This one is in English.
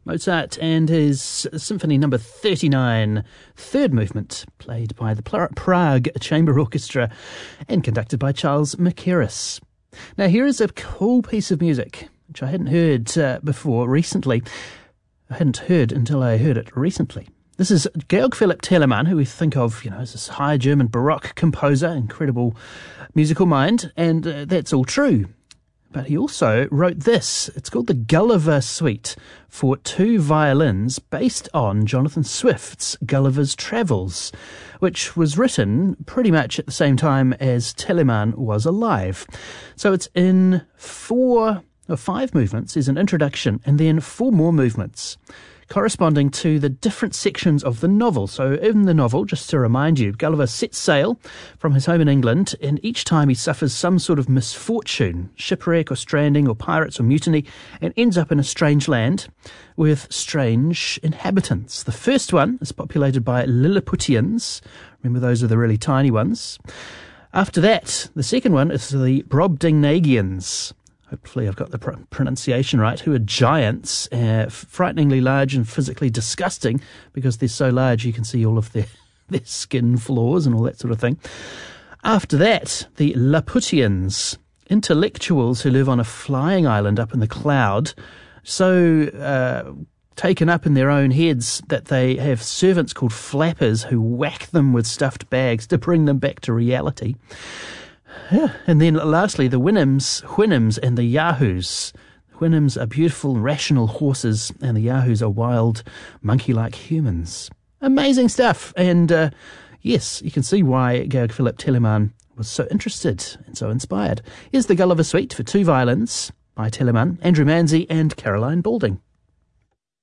Mozart and his Symphony No. 39, third movement, played by the Prague Chamber Orchestra and conducted by Charles Mackerras. Now here is a cool piece of music, which I hadn't heard before recently. I hadn't heard until I heard it recently. This is Georg Philipp Telemann, who we think of, as this high German Baroque composer, incredible musical mind, and that's all true. But he also wrote this. It's called the Gulliver Suite for two violins, based on Jonathan Swift's Gulliver's Travels, which was written pretty much at the same time as Telemann was alive. So it's in 5 movements. There's an introduction and then 4 more movements, corresponding to the different sections of the novel. So in the novel, just to remind you, Gulliver sets sail from his home in England, and each time he suffers some sort of misfortune, shipwreck or stranding or pirates or mutiny, and ends up in a strange land with strange inhabitants. The first one is populated by Lilliputians. Remember, those are the really tiny ones. After that, the second one is the Brobdingnagians. Hopefully I've got the pronunciation right, who are giants, frighteningly large and physically disgusting because they're so large you can see all of their skin flaws and all that sort of thing. After that, the Laputians, intellectuals who live on a flying island up in the cloud, so taken up in their own heads that they have servants called flappers who whack them with stuffed bags to bring them back to reality. Yeah. And then lastly, the Houyhnhnms and the Yahoos. Houyhnhnms are beautiful, rational horses, and the Yahoos are wild, monkey-like humans. Amazing stuff. And yes, you can see why Georg Philipp Telemann was so interested and so inspired. Here's the Gulliver Suite for two violins by Telemann, Andrew Manze and Caroline Balding.